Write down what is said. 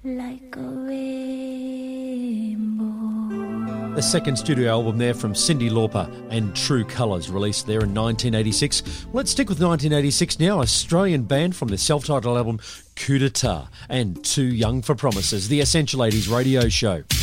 like a rainbow. The second studio album there from Cyndi Lauper and True Colours, released there in 1986. Let's stick with 1986 now. Australian band from their self-titled album Coup d'etat and Too Young for Promises, the Essential 80s radio show.